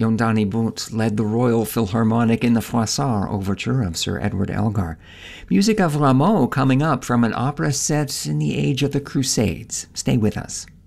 Yondani Bunt led the Royal Philharmonic in the Froissart overture of Sir Edward Elgar. Music of Rameau coming up from an opera set in the age of the Crusades. Stay with us.